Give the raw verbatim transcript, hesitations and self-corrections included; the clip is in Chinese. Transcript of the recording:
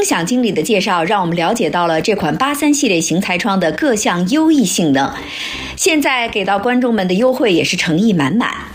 享经理的介绍，让我们了解到了这款八三系列型彩窗的各项优异性能。现在给到观众们的优惠也是诚意满满。